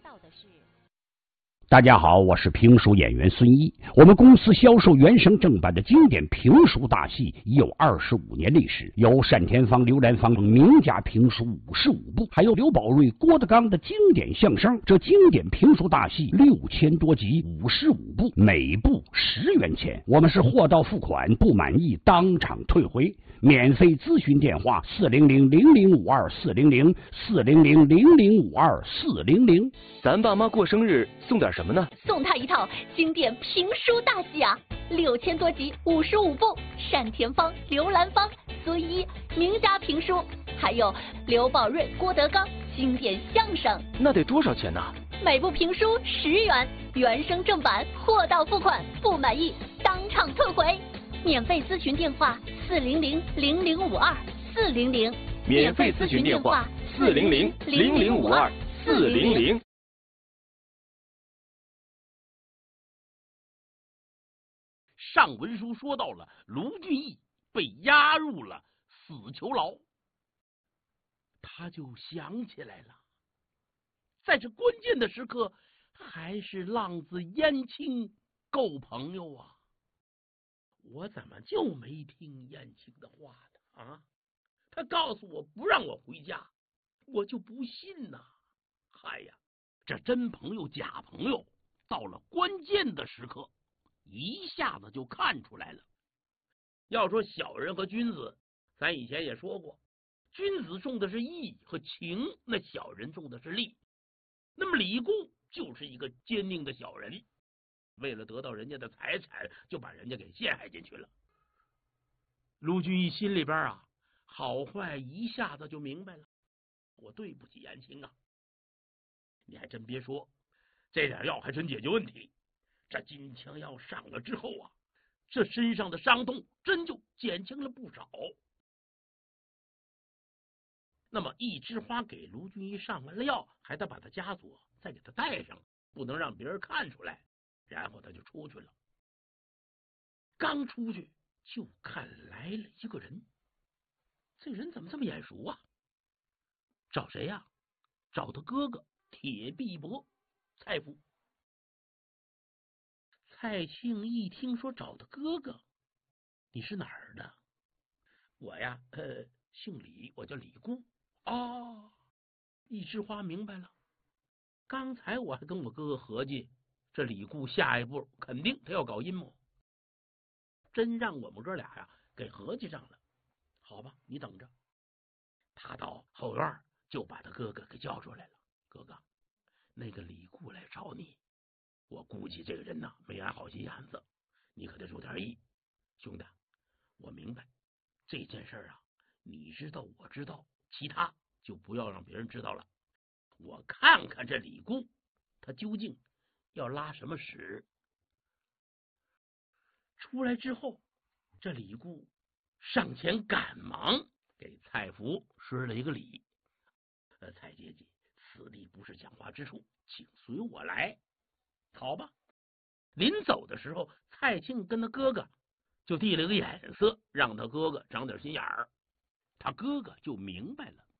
到的是。 大家好，我是评书演员孙一。我们公司销售原声正版的经典评书大戏已有25年历史，有单田芳、刘兰芳名家评书55部，还有刘宝瑞、郭德纲的经典相声。这经典评书大戏6000多集，55部，每部10元钱。我们是货到付款，不满意当场退回。免费咨询电话400-0052-400，400-0052-400。 咱爸妈过生日送点什么呢？ 送他一套经典评书大戏啊，6000多集55部，单田芳、刘兰芳、孙一名家评书，还有刘宝瑞、郭德纲经典相声。 那得多少钱呢？ 每部评书10元，原声正版，货到付款，不满意当场退回。免费咨询电话400-0052-400， 免费咨询电话400-0052-400。 上文书说到了卢俊义被押入了死囚牢，他就想起来了，在这关键的时刻，还是浪子燕青够朋友啊！我怎么就没听燕青的话呢？啊，他告诉我不让我回家，我就不信呐！嗨呀，这真朋友假朋友，到了关键的时刻，一下子就看出来了。要说小人和君子，咱以前也说过，君子重的是义和情，那小人重的是利。那么李固就是一个坚定的小人，为了得到人家的财产，就把人家给陷害进去了。卢俊义心里边啊，好坏一下子就明白了。我对不起燕青啊，你还真别说，这点药还真解决问题。这金枪药上了之后啊，这身上的伤痛真就减轻了不少。那么一枝花给卢俊义上完了药，还得把他枷锁再给他戴上，不能让别人看出来。然后他就出去了。刚出去就看来了一个人，这人怎么这么眼熟啊？找谁呀？找他哥哥铁臂伯蔡福。蔡庆一听说找他哥哥，你是哪儿的？我呀，姓李，我叫李固。哦，一枝花明白了。刚才我还跟我哥哥合计，这李固下一步肯定他要搞阴谋，真让我们哥俩呀给合计上了。好吧，你等着。他到后院就把他哥哥给叫出来了。哥哥，那个李固来找你，我估计这个人呐没安好心眼子，你可得注点意。兄弟，我明白这件事啊，你知道我知道，其他就不要让别人知道了。我看看这李固他究竟要拉什么屎。出来之后，这李固上前赶忙给蔡福施了一个礼。蔡姐姐，此地不是讲话之处，请随我来。好吧。临走的时候，蔡庆跟他哥哥就递了个眼色，让他哥哥长点心眼儿。他哥哥就明白了，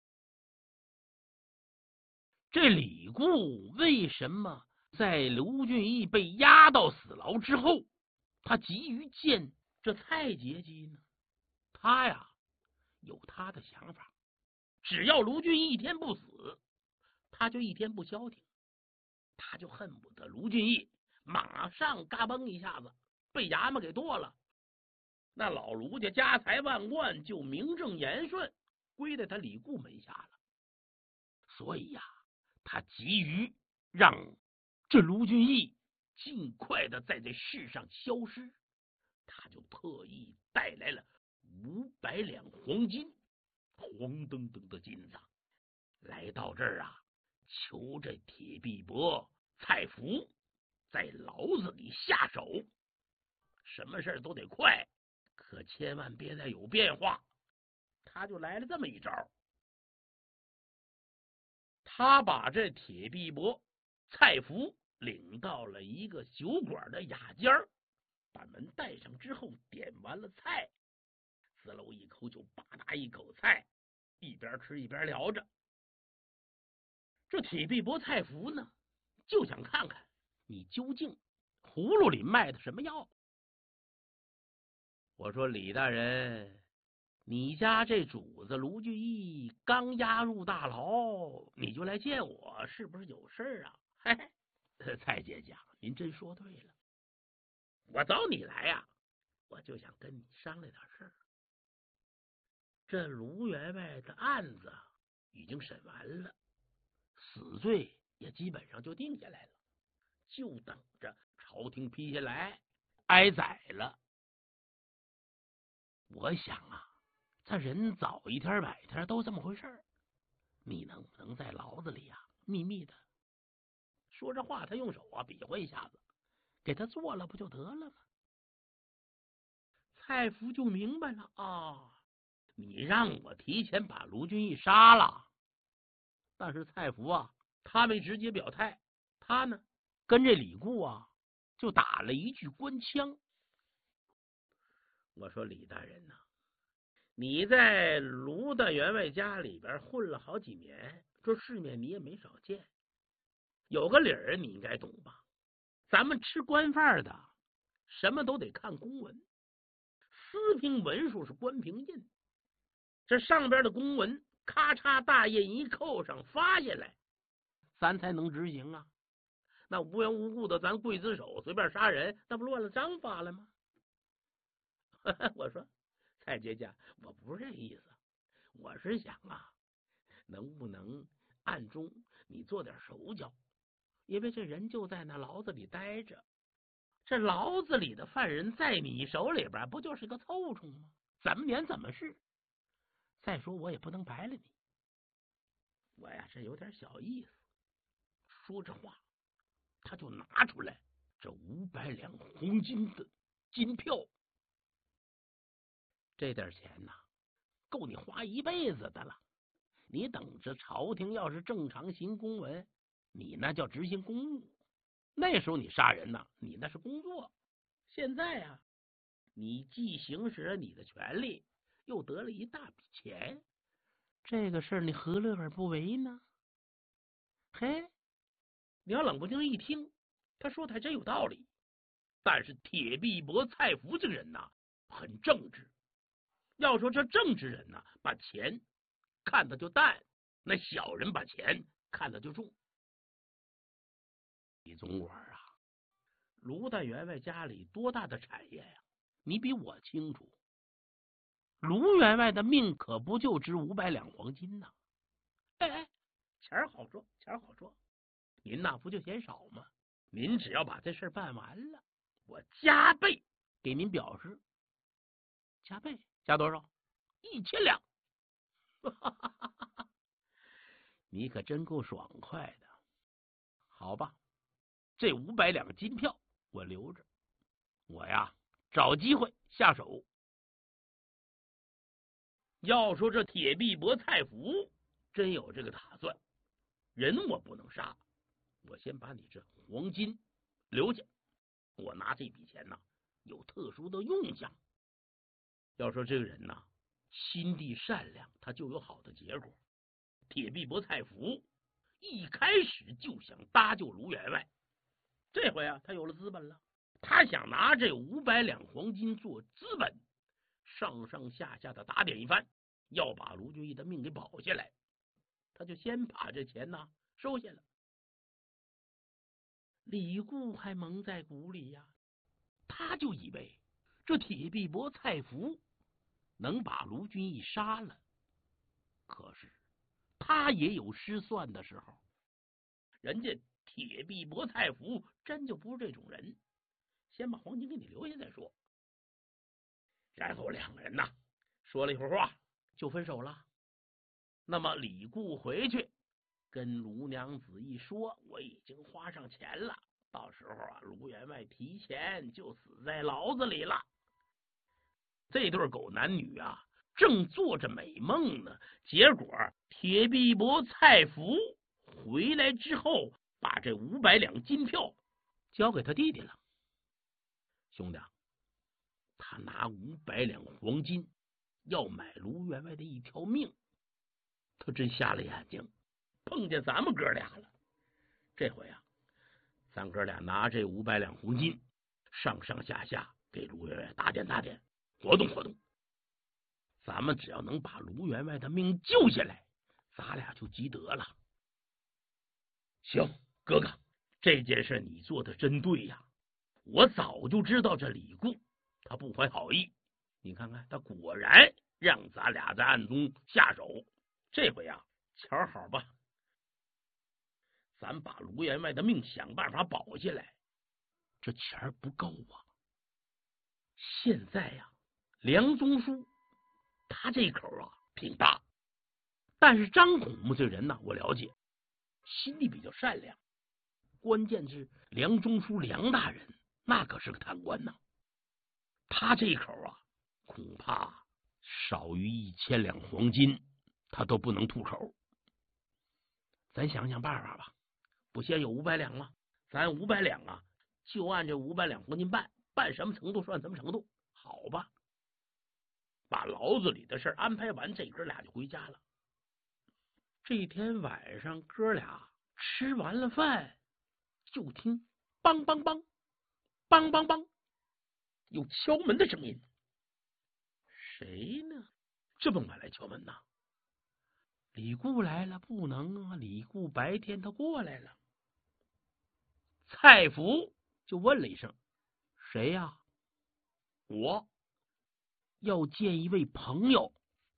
这李固为什么在卢俊义被押到死牢之后，他急于见这蔡杰基呢？他呀有他的想法，只要卢俊义一天不死，他就一天不消停。他就恨不得卢俊义马上嘎嘣一下子被衙门给剁了，那老卢家家财万贯就名正言顺归在他李固门下了。所以呀，他急于让这卢俊义尽快的在这世上消失，他就特意带来了500两黄金，黄澄澄的金子，来到这儿啊，求这铁臂伯蔡福在牢子里下手。什么事都得快，可千万别再有变化。他就来了这么一招，他把这铁臂伯蔡福领到了一个酒馆的雅间，把门带上之后，点完了菜，滋溜一口酒，吧嗒一口菜，一边吃一边聊着。 这铁臂膊蔡福呢，就想看看你究竟葫芦里卖的什么药。我说李大人，你家这主子卢俊义刚押入大牢，你就来见我，是不是有事儿啊？嘿嘿，蔡姐姐，您真说对了，我找你来呀，我就想跟你商量点事儿。这卢员外的案子已经审完了，死罪也基本上就定下来了，就等着朝廷批下来挨宰了。我想啊，这人早一天晚一天都这么回事儿，你能不能在牢子里啊秘密的说这话，他用手啊比划一下子，给他做了不就得了吗？蔡福就明白了啊，你让我提前把卢俊义杀了。但是蔡福啊，他没直接表态，他呢跟这李固啊就打了一句官腔。我说李大人呐，你在卢大员外家里边混了好几年，这世面你也没少见，有个理儿你应该懂吧？咱们吃官饭的什么都得看公文，私评文书是官评印，这上边的公文咔嚓大印一扣上发下来，咱才能执行啊。那无缘无故的咱刽子手随便杀人，那不乱了章法了吗？我说蔡姐姐，我不是这意思，我是想啊，能不能暗中你做点手脚，因为这人就在那牢子里待着，这牢子里的犯人在你手里边不就是个凑虫吗？怎么撵怎么是。再说我也不能白了你，我呀这有点小意思。说这话，他就拿出来这500两黄金的金票，这点钱呐，够你花一辈子的了。你等着朝廷要是正常行公文，你那叫执行公务，那时候你杀人呐，你那是工作。现在啊，你既行使了你的权利，又得了一大笔钱，这个事儿你何乐而不为呢？嘿，你要冷不丁一听，他说的还真有道理。但是铁臂膊蔡福这个人呐，很正直。要说这正直人呐，把钱看得就淡，那小人把钱看得就重。李总管啊，卢大员外家里多大的产业呀，你比我清楚。卢员外的命可不就值500两黄金呐？哎，钱好说，钱好说。您那不就嫌少吗？您只要把这事办完了，我加倍给您表示。加倍加多少？1000两。你可真够爽快的。好吧，这500两金票我留着，我呀找机会下手。要说这铁臂膊蔡福真有这个打算，人我不能杀，我先把你这黄金留下，我拿这笔钱呢有特殊的用项。要说这个人呐，心地善良，他就有好的结果。铁臂膊蔡福一开始就想搭救卢员外，这回啊他有了资本了，他想拿这500两黄金做资本，上上下下的打点一番，要把卢俊义的命给保下来。他就先把这钱呢收下了。李固还蒙在鼓里呀，他就以为这铁臂膊蔡福能把卢俊义杀了，可是他也有失算的时候。人家铁臂膊蔡福真就不是这种人，先把黄金给你留下再说。然后两个人呐说了一会儿话就分手了。那么李固回去跟卢娘子一说，我已经花上钱了，到时候啊卢员外提前就死在牢子里了。这对狗男女啊正做着美梦呢，结果铁臂膊蔡福回来之后，把这500两金票交给他弟弟了。兄弟，他拿500两黄金要买卢员外的一条命，他真瞎了眼睛， 碰见咱们哥俩了。这回啊，咱哥俩拿这500两黄金，上上下下给卢员外打点打点，活动活动。咱们只要能把卢员外的命救下来，咱俩就积德了。行，哥哥，这件事你做的真对呀！我早就知道这李固他不怀好意，你看看他果然让咱俩在暗中下手。这回啊，瞧好吧，咱把卢员外的命想办法保下来。这钱不够啊！现在呀，梁宗书他这口啊挺大，但是张孔目这人呢，我了解，心里比较善良。关键是梁中书梁大人那可是个贪官呐，他这口啊恐怕少于1000两黄金他都不能吐口。咱想想办法吧，不先有500两吗？咱500两啊，就按这500两黄金办，办什么程度算什么程度，好吧？把牢子里的事安排完，这哥俩就回家了。这天晚上，哥俩吃完了饭，就听梆梆梆梆梆梆有敲门的声音。谁呢？这么晚来敲门呐？李固来了？不能啊！李固白天他过来了。蔡福就问了一声：“谁呀？”“我要见一位朋友。”“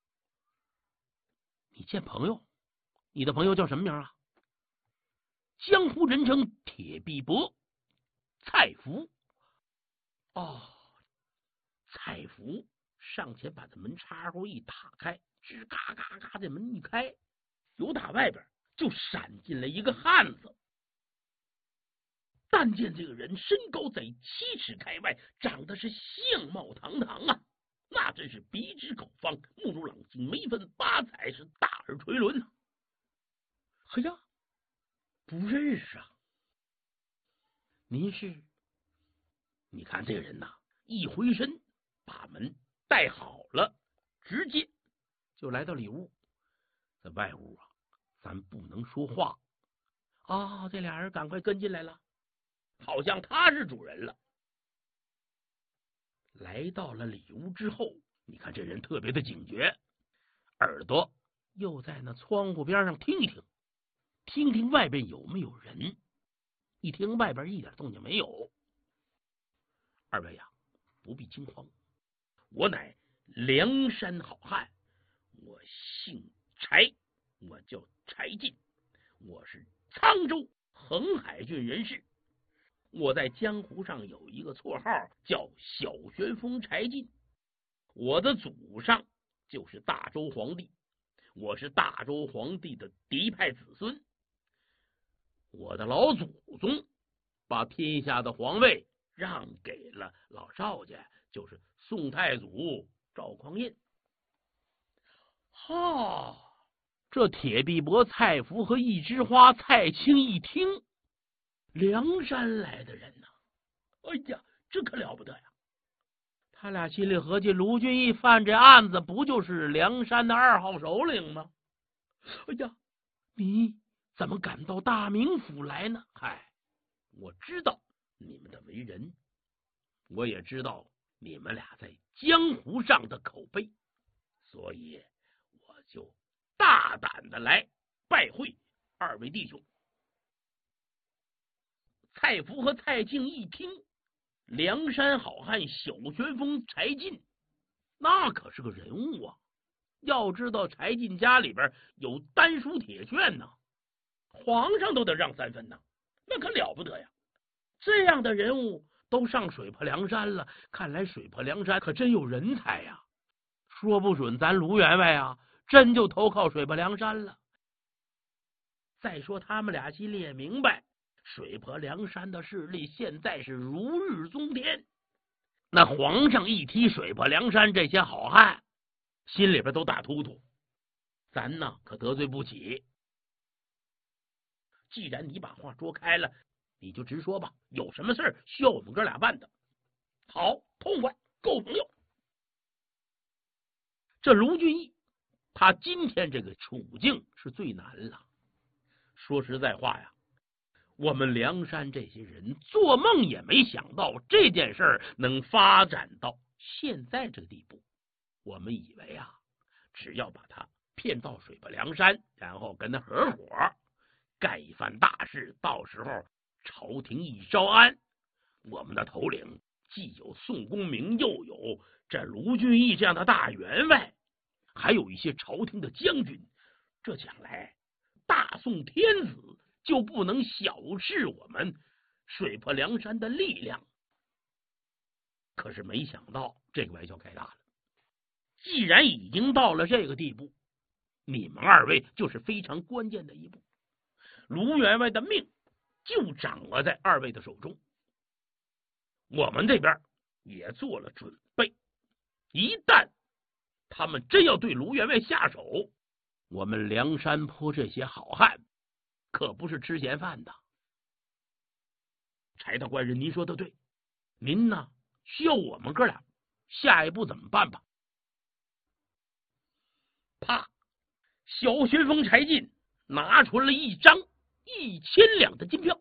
你见朋友？你的朋友叫什么名啊？”“江湖人称铁臂伯，蔡福。”“哦。”蔡福上前把这门插户一打开，吱嘎嘎嘎，这门一开，由打外边就闪进来一个汉子。但见这个人身高在7尺开外，长得是相貌堂堂啊，那真是鼻直口方，目如朗星，眉分八彩，是大耳垂轮呐。哎呀，不认识啊！您是？你看这个人呐，一回身把门带好了，直接就来到里屋。在外屋啊，咱不能说话啊。这俩人赶快跟进来了，好像他是主人了。来到了里屋之后，你看这人特别的警觉，耳朵又在那窗户边上听一听，听听外边有没有人。一听外边一点动静没有。二位呀，不必惊慌，我乃梁山好汉，我姓柴，我叫柴进，我是沧州横海郡人士。我在江湖上有一个绰号叫小旋风柴进，我的祖上就是大周皇帝，我是大周皇帝的嫡派子孙。我的老祖宗把天下的皇位让给了老赵家，就是宋太祖赵匡胤。哈，这铁臂伯蔡福和一枝花蔡青一听，梁山来的人呐，哎呀，这可了不得呀！他俩心里合计，卢俊义犯这案子不就是梁山的2号首领吗？哎呀，你怎么敢到大名府来呢？嗨，我知道你们的为人，我也知道你们俩在江湖上的口碑，所以我就大胆的来拜会2位弟兄。蔡福和蔡庆一听，梁山好汉小旋风柴进，那可是个人物啊！要知道柴进家里边有丹书铁券呢，皇上都得让3分呢，那可了不得呀！这样的人物都上水泊梁山了，看来水泊梁山可真有人才呀！说不准咱卢员外啊，真就投靠水泊梁山了。再说他们俩心里也明白，水泊梁山的势力现在是如日中天，那皇上一提水泊梁山这些好汉，心里边都打突突，咱呢可得罪不起。既然你把话说开了，你就直说吧，有什么事儿需要我们哥俩办的？好，痛快，够朋友。这卢俊义他今天这个处境是最难了， 说实在话呀，我们梁山这些人做梦也没想到这件事儿能发展到现在这个地步。我们以为啊，只要把他骗到水泊梁山，然后跟他合伙干一番大事，到时候朝廷一招安，我们的头领既有宋公明，又有这卢俊义这样的大员外，还有一些朝廷的将军，这将来大宋天子就不能小视我们水泊梁山的力量。可是没想到这个玩笑开大了，既然已经到了这个地步，你们二位就是非常关键的一步，卢员外的命就掌握在二位的手中。我们这边也做了准备，一旦他们真要对卢员外下手，我们梁山泊这些好汉可不是吃闲饭的。柴大官人，您说的对，您呢需要我们哥俩下一步怎么办吧？啪！小旋风柴进拿出了一张1000两的金票。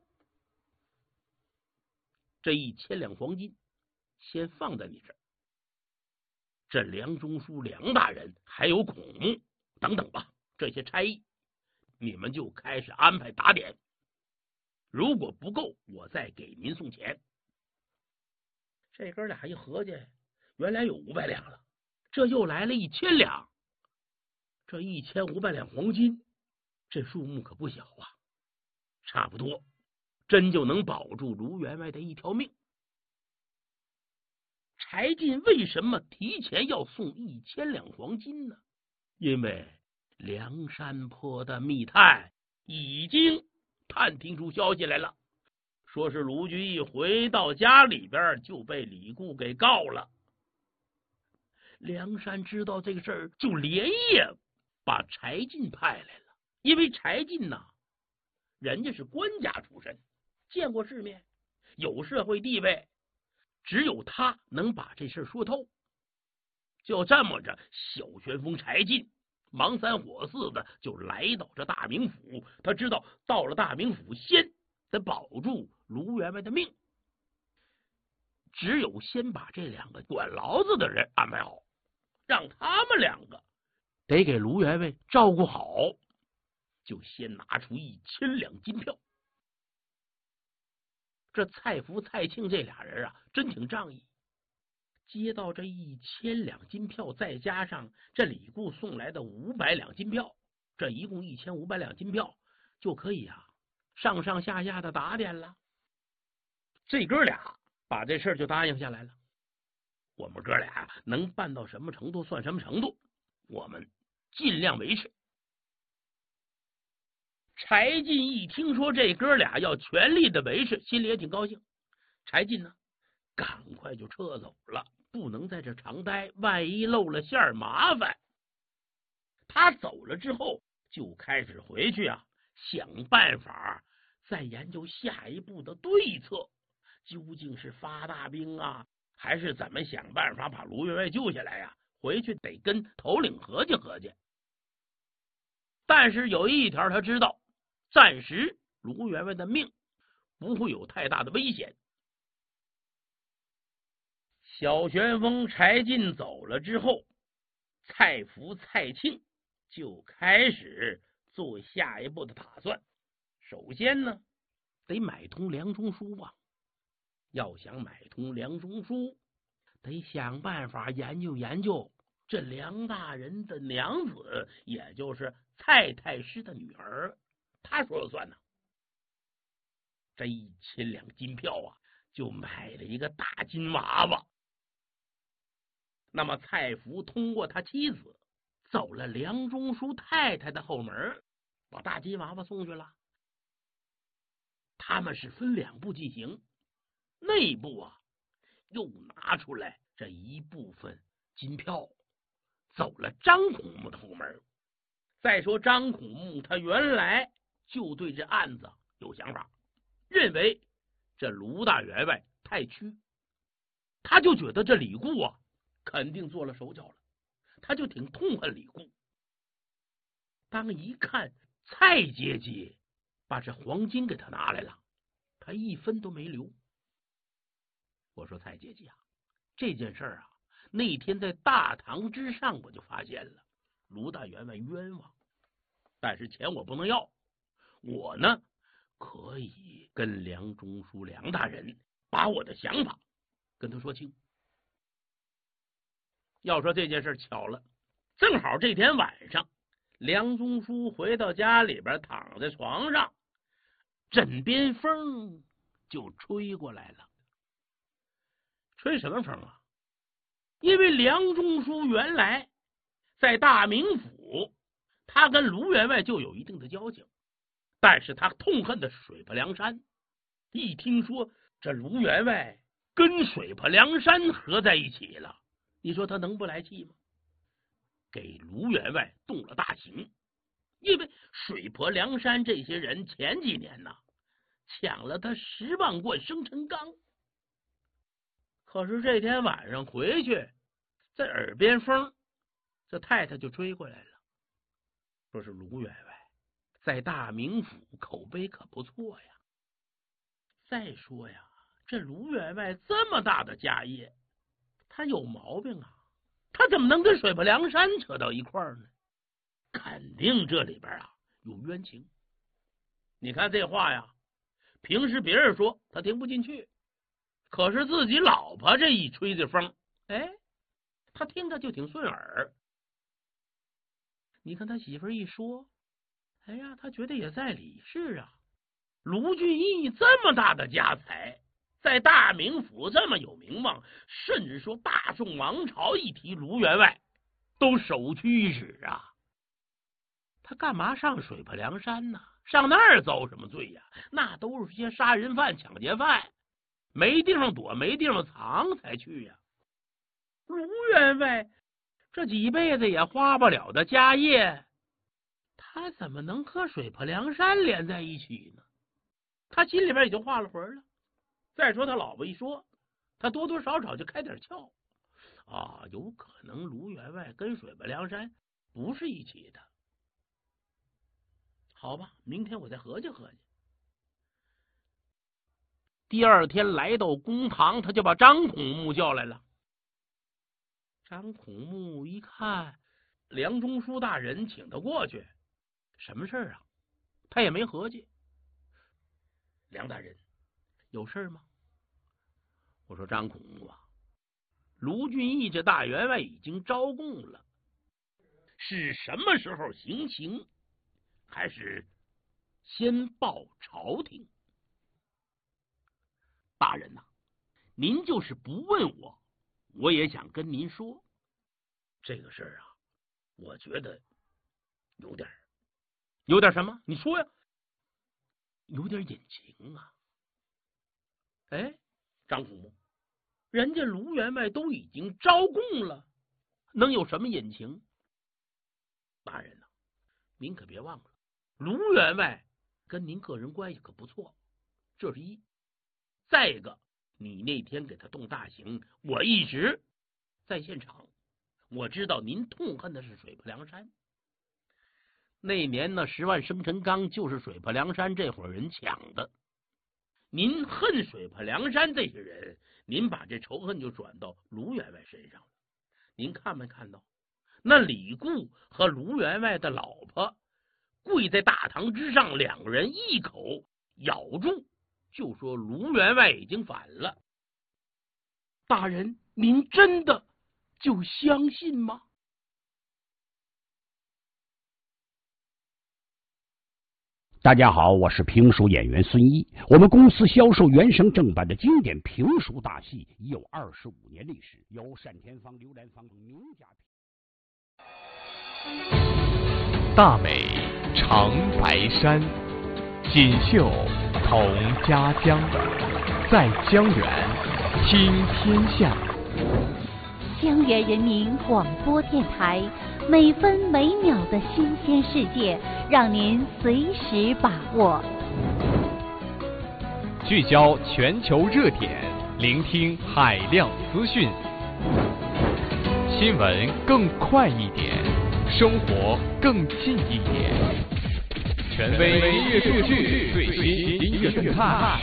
这1000两黄金先放在你这儿，这梁中书梁大人还有孔目等等吧，这些差役你们就开始安排打点，如果不够我再给您送钱。这哥俩一合计，原来有500两了，这又来了1000两，这1500两黄金，这数目可不小啊，差不多真就能保住卢员外的一条命。柴进为什么提前要送1000两黄金呢？因为梁山泊的密探已经探听出消息来了，说是卢俊义回到家里边就被李固给告了。梁山知道这个事儿，就连夜把柴进派来了。因为柴进呢，人家是官家出身，见过世面，有社会地位，只有他能把这事说透。就这么着，小旋风柴进忙三火四的就来到这大名府。他知道到了大名府，先得保住卢员外的命，只有先把这2个管牢子的人安排好，让他们2个得给卢员外照顾好，就先拿出1000两金票。这蔡福、蔡庆这俩人啊，真挺仗义，接到这1000两金票，再加上这李固送来的500两金票，这一共1500两金票，就可以啊上上下下的打点了。这哥俩把这事儿就答应下来了。我们哥俩能办到什么程度算什么程度，我们尽量维持。柴进一听说这哥俩要全力的维持，心里也挺高兴。柴进呢，赶快就撤走了，不能在这长待，万一露了馅儿麻烦。他走了之后，就开始回去啊，想办法再研究下一步的对策，究竟是发大兵啊，还是怎么想办法把卢员外救下来呀？回去得跟头领合计合计。但是有一条他知道，暂时卢员外的命不会有太大的危险。小旋风柴进走了之后，蔡福、蔡庆就开始做下一步的打算。首先呢，得买通梁中书啊。要想买通梁中书，得想办法研究研究这梁大人的娘子，也就是蔡太师的女儿，他说了算呢。这1000两金票啊，就买了一个大金娃娃。那么蔡福通过他妻子走了梁中书太太的后门，把大金娃娃送去了。他们是分2步进行，内部啊又拿出来这一部分金票，走了张孔目的后门。再说张孔目他原来就对这案子有想法，认为这卢大员外太屈，他就觉得这李固啊肯定做了手脚了，他就挺痛恨李固。当一看蔡阶级把这黄金给他拿来了，他一分都没留。我说蔡姐姐啊，这件事啊，那天在大堂之上我就发现了，卢大员外冤枉，但是钱我不能要，我呢可以跟梁中书梁大人把我的想法跟他说清。要说这件事巧了，正好这天晚上，梁中书回到家里边，躺在床上，枕边风就吹过来了。吹什么风啊？因为梁中书原来在大名府，他跟卢员外就有一定的交情，但是他痛恨的是水泊梁山。一听说这卢员外跟水泊梁山合在一起了，你说他能不来气吗？给卢员外动了大刑。因为水泊梁山这些人前几年呢抢了他10万贯生辰纲，可是这天晚上回去，在耳边风，这太太就追过来了，说是卢员外在大名府口碑可不错呀。再说呀，这卢员外这么大的家业，他有毛病啊，他怎么能跟水泊梁山扯到一块儿呢？肯定这里边啊有冤情。你看这话呀，平时别人说他听不进去，可是自己老婆这一吹的风，哎，他听着就挺顺耳。你看他媳妇一说，哎呀，他觉得也在理。是啊，卢俊义这么大的家财，在大名府这么有名望，甚至说大宋王朝一提卢员外都首屈一指啊。他干嘛上水泊梁山呢？上那儿遭什么罪呀？那都是些杀人犯、抢劫犯，没地方躲，没地方藏才去呀。卢员外这几辈子也花不了的家业，他怎么能和水泊梁山连在一起呢？他心里边已经画了魂了。再说他老婆一说，他多多少少就开点窍啊，有可能卢员外跟水泊梁山不是一起的。好吧，明天我再合计合计。第二天来到公堂，他就把张孔目叫来了。张孔目一看，梁中书大人请他过去，什么事儿啊？他也没合计。梁大人，有事吗？我说张孔目啊，卢俊义这大员外已经招供了，是什么时候行刑？还是先报朝廷？大人呐，您就是不问我，我也想跟您说，这个事儿啊，我觉得有点什么？你说呀。有点隐情啊。哎，张孔目，人家卢员外都已经招供了，能有什么隐情？大人呐，您可别忘了，卢员外跟您个人关系可不错，这是一。再一个，你那天给他动大刑，我一直在现场，我知道您痛恨的是水泊梁山。那年呢，10万生辰纲就是水泊梁山这伙人抢的。您恨水泊梁山这些人，您把这仇恨就转到卢员外身上了。您看没看到那李固和卢员外的老婆跪在大堂之上，两个人一口咬住，就说卢员外已经反了。大人，您真的就相信吗？ 大家好，我是评书演员孙一。我们公司销售原声正版的经典评书大戏已有25年历史，由单田芳、刘兰芳名家。 大美长白山，锦绣同家乡，在江源听天下。 江源人民广播电台，每分每秒的新鲜世界，让您随时把握。 聚焦全球热点，聆听海量资讯，新闻更快一点，生活更近一点。 权威音乐数据，最新音乐动态，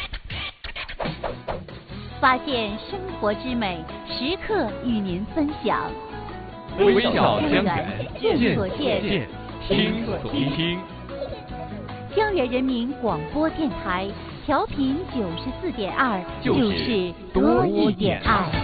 发现生活之美，时刻与您分享。 微小江源， 见所见， 听所听。 江源人民广播电台调频94.2，就是多一点爱。